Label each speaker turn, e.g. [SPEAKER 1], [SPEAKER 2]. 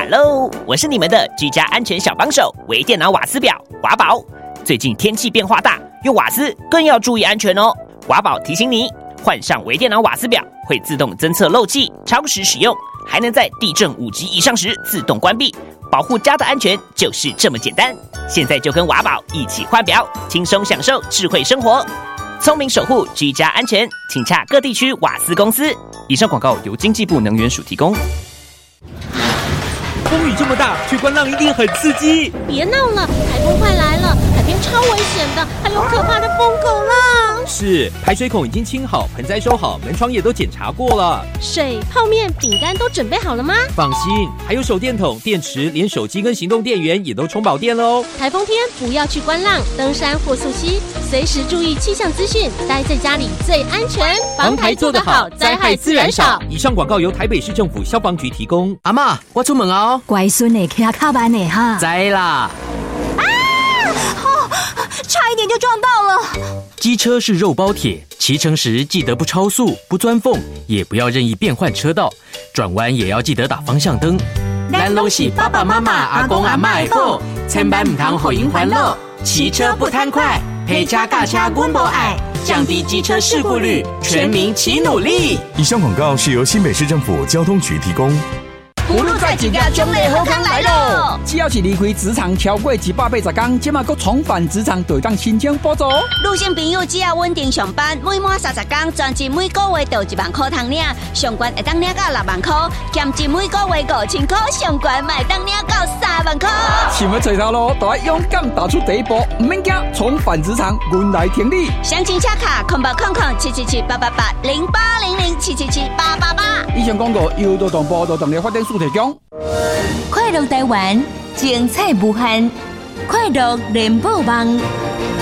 [SPEAKER 1] Hello， 我是你们的居家安全小帮手微电脑瓦斯表华宝。最近天气变化大，用瓦斯更要注意安全哦。华宝提醒你，换上微电脑瓦斯表会自动侦测漏气、超时使用，还能在地震5级以上时自动关闭，保护家的安全就是这么简单。现在就跟华宝一起换表，轻松享受智慧生活，聪明守护居家安全，请洽各地区瓦斯公司。以上广告由经济部能源署提供。
[SPEAKER 2] 风雨这么大，去观浪一定很刺激。
[SPEAKER 3] 别闹了，台风快来了，海边超危险的，还有可怕的疯狗浪。
[SPEAKER 2] 是，排水孔已经清好，盆栽收好，门窗也都检查过了。
[SPEAKER 3] 水、泡面、饼干都准备好了吗？
[SPEAKER 2] 放心，还有手电筒、电池，连手机跟行动电源也都充饱电了哦。
[SPEAKER 3] 台风天不要去观浪、登山或溯溪，随时注意气象资讯，待在家里最安全。
[SPEAKER 2] 防台做得好，灾害自然少。以上广告由台北市政府消防局提供。
[SPEAKER 4] 阿嬷，我出门哦。
[SPEAKER 5] 乖孙的骑靠班的哈。
[SPEAKER 4] 知啦。
[SPEAKER 5] 差一点就撞到了。
[SPEAKER 4] 机车是肉包铁，骑乘时记得不超速、不钻缝，也不要任意变换车道，转弯也要记得打方向灯。咱拢是爸爸妈妈、阿公阿嬷的宝，千万唔通互因烦恼。骑车不贪快，陪车驾车阮无爱，降低机车事故率，全民齐努力。
[SPEAKER 6] 以上广告是由新北市政府交通局提供。
[SPEAKER 7] 葫芦在一个奖励好康来咯！只要是离开职场超过180天，即马搁重返职场，就当申请补助。
[SPEAKER 8] 女性朋友只要稳定上班，每满30天，专辑每个月就1万块通领，上悬会当领到6万块，兼职每个月5000块，上悬卖当领到3万块。
[SPEAKER 7] 想要找头路，就要勇敢踏出第一步，唔免惊，重返职场，阮来挺你。
[SPEAKER 8] 详情洽卡08007778880800777888。
[SPEAKER 7] 以上广告由劳动部劳动力发展署提供。
[SPEAKER 9] 快乐台湾，精彩无限，快乐联播网。